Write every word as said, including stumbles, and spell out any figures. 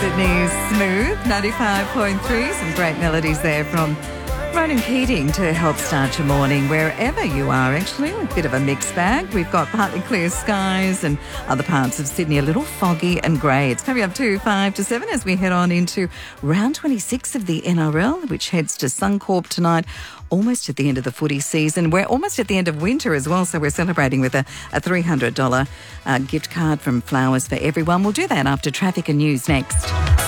Sydney's Smooth, ninety-five point three. Some great melodies there from Ronan Keating to help start your morning wherever you are, actually. A bit of a mixed bag. We've got partly clear skies and other parts of Sydney a little foggy and grey. It's coming up to five to seven as we head on into round twenty-six of the N R L, which heads to Suncorp tonight. Almost at the end of the footy season. We're almost at the end of winter as well, so we're celebrating with a, a three hundred dollars uh, gift card from Flowers for Everyone. We'll do that after traffic and news next.